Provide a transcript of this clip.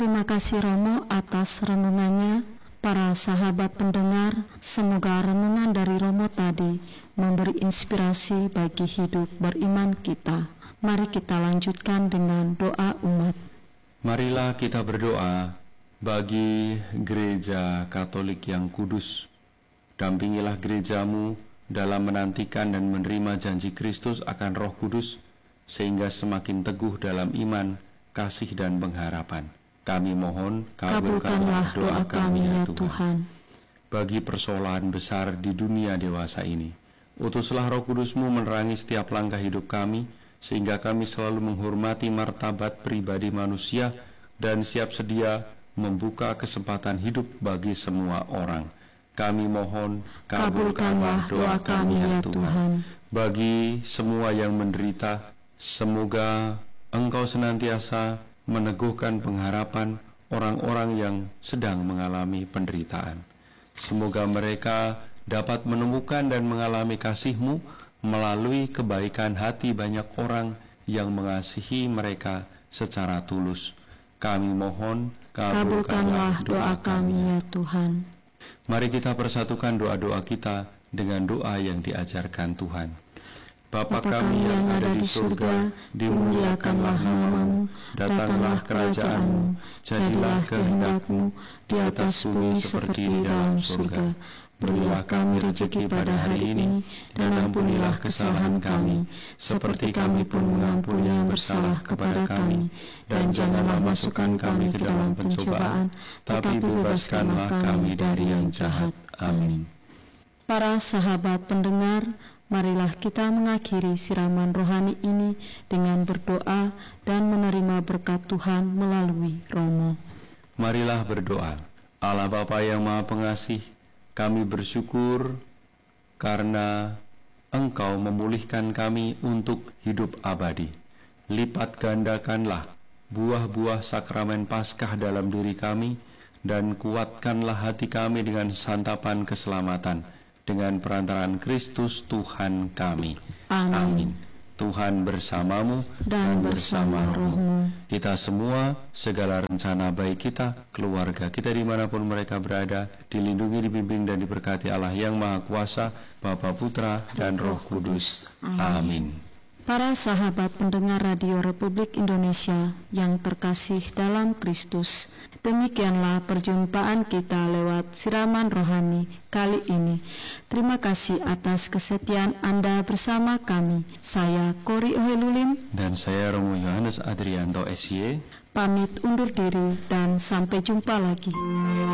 Terima kasih Romo atas renungannya. Para sahabat pendengar, semoga renungan dari Romo tadi memberi inspirasi bagi hidup beriman kita. Mari kita lanjutkan dengan doa umat. Marilah kita berdoa bagi Gereja Katolik yang kudus. Dampingilah gerejamu dalam menantikan dan menerima janji Kristus akan Roh Kudus, sehingga semakin teguh dalam iman, kasih dan pengharapan. Kami mohon, kabulkanlah doa kami ya Tuhan. Bagi persoalan besar di dunia dewasa ini, utuslah Roh Kudus-Mu menerangi setiap langkah hidup kami, sehingga kami selalu menghormati martabat pribadi manusia dan siap sedia membuka kesempatan hidup bagi semua orang. Kami mohon, kabulkanlah doa kami ya Tuhan. Bagi semua yang menderita, semoga Engkau senantiasa meneguhkan pengharapan orang-orang yang sedang mengalami penderitaan. Semoga mereka dapat menemukan dan mengalami kasih-Mu melalui kebaikan hati banyak orang yang mengasihi mereka secara tulus. Kami mohon, kabulkanlah doa kami ya Tuhan. Mari kita persatukan doa-doa kita dengan doa yang diajarkan Tuhan. Bapa kami yang ada di surga, dimuliakanlah nama-Mu, datanglah kerajaan-Mu, jadilah kehendak-Mu di atas bumi seperti di dalam surga. Berilah kami rezeki pada hari ini, dan ampunilah kesalahan kami, seperti kami pun mengampuni yang bersalah kepada kami. Dan janganlah masukkan kami ke dalam pencobaan, tapi bebaskanlah kami dari yang jahat. Amin. Para sahabat pendengar, marilah kita mengakhiri siraman rohani ini dengan berdoa dan menerima berkat Tuhan melalui Romo. Marilah berdoa. Allah Bapa yang Maha Pengasih, kami bersyukur karena Engkau memulihkan kami untuk hidup abadi. Lipat gandakanlah buah-buah sakramen Paskah dalam diri kami, dan kuatkanlah hati kami dengan santapan keselamatan, dengan perantaraan Kristus Tuhan kami. Amin. Tuhan bersamamu dan bersama rohmu. Kita semua, segala rencana baik kita, keluarga kita dimanapun mereka berada, dilindungi, dibimbing dan diberkati Allah yang Maha Kuasa, Bapa, Putra dan Roh Kudus. Amin. Para sahabat pendengar Radio Republik Indonesia yang terkasih dalam Kristus, demikianlah perjumpaan kita lewat siraman rohani kali ini. Terima kasih atas kesetiaan Anda bersama kami. Saya Kori Ohelulim dan saya Romo Yohanes Adrianto SY. Pamit undur diri dan sampai jumpa lagi.